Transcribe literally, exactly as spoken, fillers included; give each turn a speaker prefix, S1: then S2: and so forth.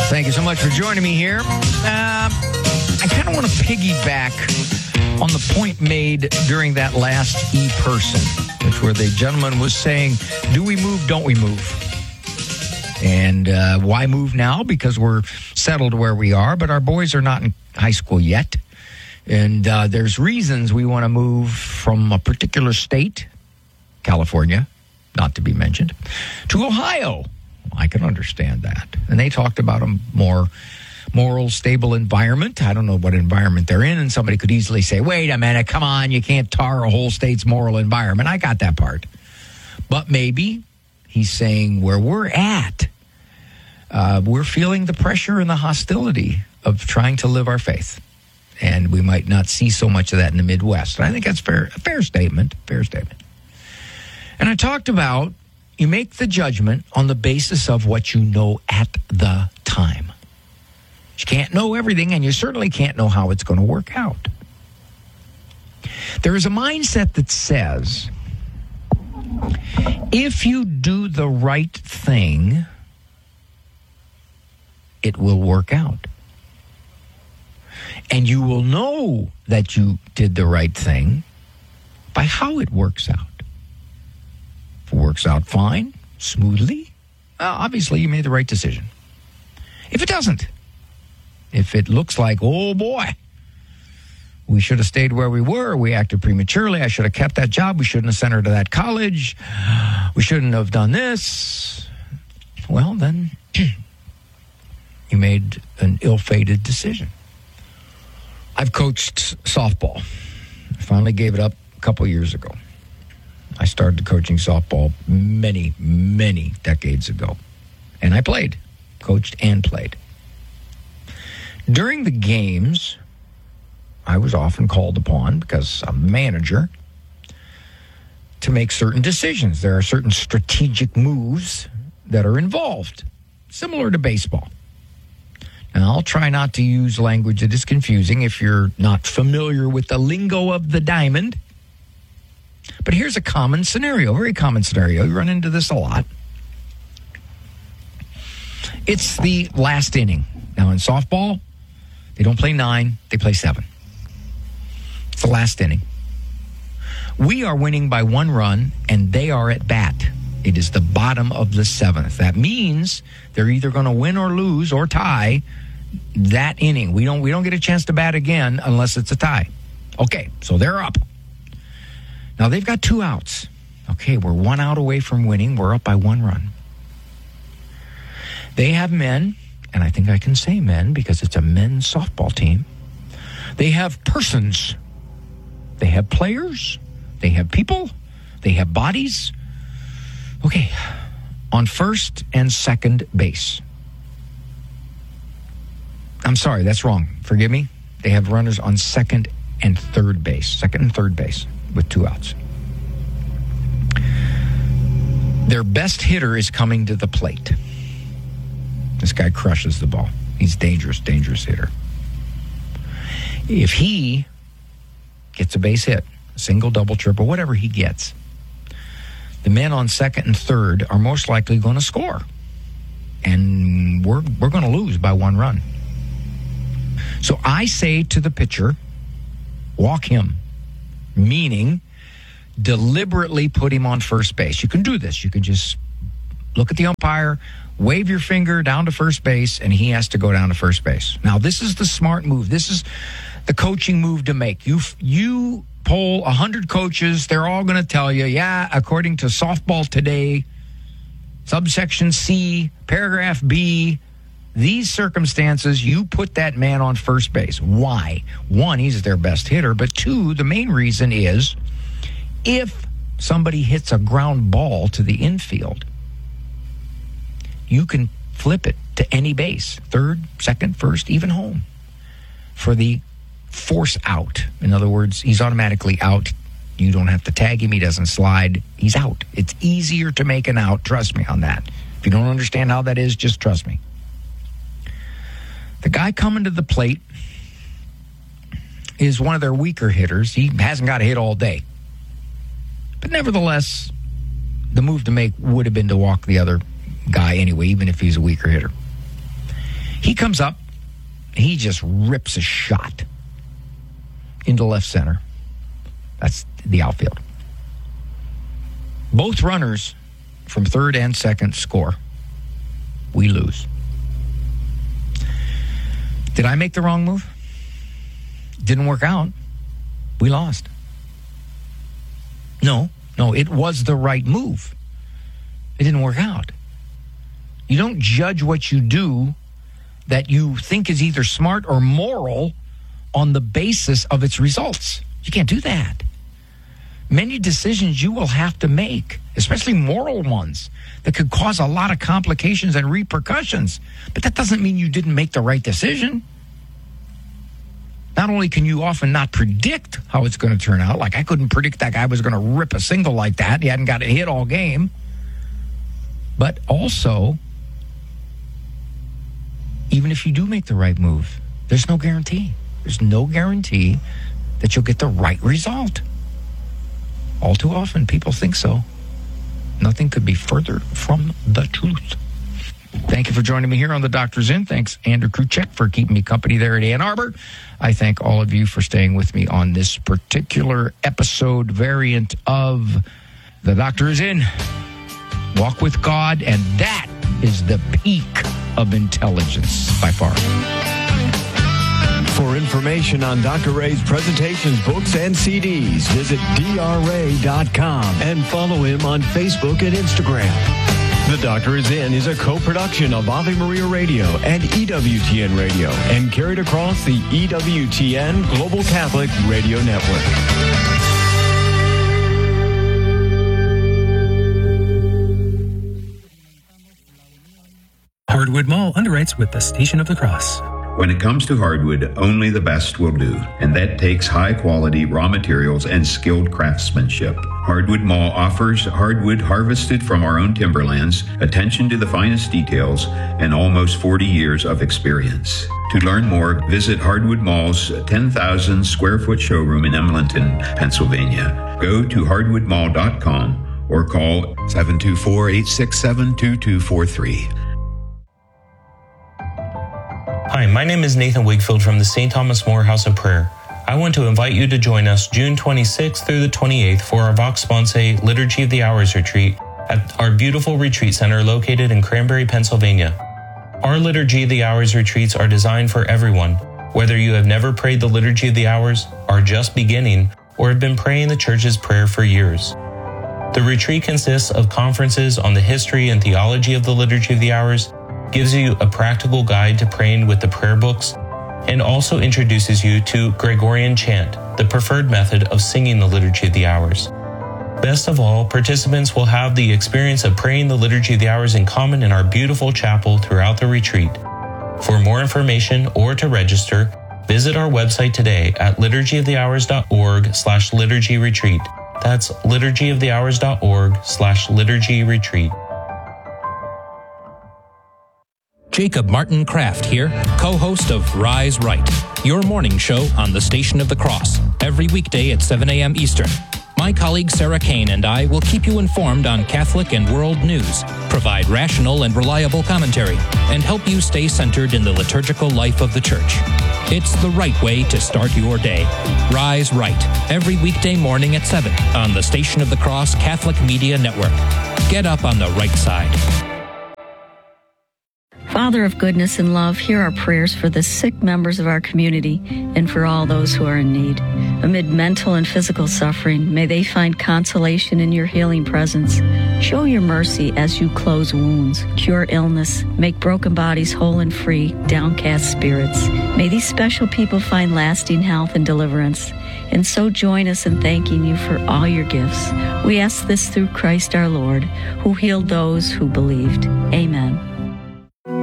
S1: Thank you so much for joining me here. Uh, I kind of want to piggyback on the point made during that last e-person, which where the gentleman was saying, do we move, don't we move? And uh, why move now? Because we're settled where we are, but our boys are not in high school yet. And uh, there's reasons we want to move from a particular state, California, not to be mentioned, to Ohio. I can understand that. And they talked about a more moral, stable environment. I don't know what environment they're in. And somebody could easily say, wait a minute, come on, you can't tar a whole state's moral environment. I got that part. But maybe he's saying where we're at, uh, we're feeling the pressure and the hostility of trying to live our faith. And we might not see so much of that in the Midwest. And I think that's fair, a fair statement, fair statement. And I talked about you make the judgment on the basis of what you know at the time. You can't know everything, and you certainly can't know how it's going to work out. There is a mindset that says, if you do the right thing, it will work out. And you will know that you did the right thing by how it works out. If it works out fine, smoothly, well, obviously you made the right decision. If it doesn't, if it looks like, oh boy, we should have stayed where we were, we acted prematurely, I should have kept that job, we shouldn't have sent her to that college, we shouldn't have done this, well then, you made an ill-fated decision. I've coached softball. I finally gave it up a couple years ago. I started coaching softball many, many decades ago. And I played, coached and played. During the games, I was often called upon, because I'm a manager, to make certain decisions. There are certain strategic moves that are involved, similar to baseball. Now, I'll try not to use language that is confusing if you're not familiar with the lingo of the diamond. But here's a common scenario, very common scenario. You run into this a lot. It's the last inning. Now, in softball, they don't play nine, they play seven. It's the last inning. We are winning by one run, and they are at bat. It is the bottom of the seventh. That means they're either going to win or lose or tie that inning. We don't we don't get a chance to bat again unless it's a tie. Okay, so they're up. Now they've got two outs. Okay, we're one out away from winning. We're up by one run. They have men, and I think I can say men because it's a men's softball team. They have persons. They have players. They have people. They have bodies. Okay, on first and second base. I'm sorry, that's wrong. Forgive me. They have runners on second and third base. Second and third base with two outs. Their best hitter is coming to the plate. This guy crushes the ball. He's dangerous, dangerous hitter. If he gets a base hit, single, double, triple, whatever he gets, the men on second and third are most likely going to score. And we're we're going to lose by one run. So I say to the pitcher, walk him, meaning deliberately put him on first base. You can do this. You can just look at the umpire, wave your finger down to first base, and he has to go down to first base. Now, this is the smart move. This is the coaching move to make. You you poll one hundred coaches. They're all going to tell you, yeah, according to Softball Today, subsection C, paragraph B, these circumstances, you put that man on first base. Why? One, he's their best hitter. But two, the main reason is if somebody hits a ground ball to the infield, you can flip it to any base, third, second, first, even home, for the force out. In other words, he's automatically out. You don't have to tag him. He doesn't slide. He's out. It's easier to make an out. Trust me on that. If you don't understand how that is, just trust me. The guy coming to the plate is one of their weaker hitters. He hasn't got a hit all day. But nevertheless, the move to make would have been to walk the other guy anyway, even if he's a weaker hitter. He comes up, he just rips a shot into left center. That's the outfield. Both runners from third and second score. We lose. Did I make the wrong move? Didn't work out. We lost. No, no, it was the right move. It didn't work out. You don't judge what you do that you think is either smart or moral on the basis of its results. You can't do that. Many decisions you will have to make, especially moral ones, that could cause a lot of complications and repercussions. But that doesn't mean you didn't make the right decision. Not only can you often not predict how it's going to turn out, like I couldn't predict that guy was going to rip a single like that. He hadn't got it hit all game. But also, even if you do make the right move, there's no guarantee. There's no guarantee that you'll get the right result. All too often, people think so. Nothing could be further from the truth. Thank you for joining me here on The Doctor's In. Thanks, Andrew Kruchek, for keeping me company there at Ann Arbor. I thank all of you for staying with me on this particular episode variant of The Doctor Is In. Walk with God, and that is the peak of intelligence by far.
S2: For information on Doctor Ray's presentations, books, and C Ds, visit D R ray dot com and follow him on Facebook and Instagram. The Doctor Is In is a co-production of Ave Maria Radio and E W T N Radio and carried across the E W T N Global Catholic Radio Network.
S3: Hardwood Mall underwrites with the Station of the Cross.
S4: When it comes to hardwood, only the best will do, and that takes high-quality raw materials and skilled craftsmanship. Hardwood Mall offers hardwood harvested from our own timberlands, attention to the finest details, and almost forty years of experience. To learn more, visit Hardwood Mall's ten thousand square foot showroom in Emlenton, Pennsylvania. Go to hardwood mall dot com or call seven two four, eight six seven, two two four three.
S5: Hi, my name is Nathan Wigfield from the Saint Thomas More House of Prayer. I want to invite you to join us June twenty-sixth through the twenty-eighth for our Vox Sponsae Liturgy of the Hours retreat at our beautiful retreat center located in Cranberry, Pennsylvania. Our Liturgy of the Hours retreats are designed for everyone, whether you have never prayed the Liturgy of the Hours, are just beginning, or have been praying the Church's prayer for years. The retreat consists of conferences on the history and theology of the Liturgy of the Hours, gives you a practical guide to praying with the prayer books, and also introduces you to Gregorian chant, the preferred method of singing the Liturgy of the Hours. Best of all, participants will have the experience of praying the Liturgy of the Hours in common in our beautiful chapel throughout the retreat. For more information or to register, visit our website today at liturgy of the hours dot org slash liturgy retreat. That's liturgy of the hours dot org slash liturgy retreat.
S6: Jacob Martin Kraft here, co-host of Rise Right, your morning show on the Station of the Cross, every weekday at seven a.m. Eastern. My colleague Sarah Kane and I will keep you informed on Catholic and world news, provide rational and reliable commentary, and help you stay centered in the liturgical life of the Church. It's the right way to start your day. Rise Right, every weekday morning at seven on the Station of the Cross Catholic Media Network. Get up on the right side.
S7: Father of goodness and love, hear our prayers for the sick members of our community and for all those who are in need. Amid mental and physical suffering, may they find consolation in your healing presence. Show your mercy as you close wounds, cure illness, make broken bodies whole and free, downcast spirits. May these special people find lasting health and deliverance. And so join us in thanking you for all your gifts. We ask this through Christ our Lord, who healed those who believed. Amen.